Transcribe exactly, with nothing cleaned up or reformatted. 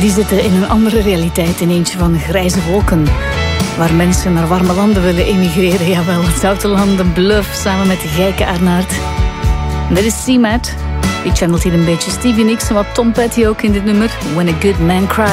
die zitten in een andere realiteit, in eentje van grijze wolken. Waar mensen naar warme landen willen emigreren. Jawel, het zoute land, een bluff, samen met de geike Arnaert. Dit is C-Mat. Die channelt hier een beetje Stevie Nicks en wat Tom Petty ook in dit nummer. When a Good Man Cries.